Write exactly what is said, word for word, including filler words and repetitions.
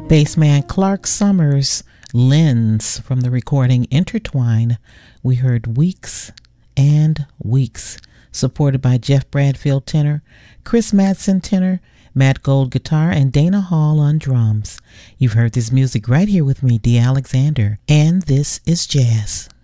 Bassman Clark Summers' Lens from the recording Intertwine. We heard Weeks and Weeks, supported by Jeff Bradfield tenor, Chris Madsen tenor, Matt Gold guitar, and Dana Hall on drums. You've heard this music right here with me, Dee Alexander, and this is Jazz.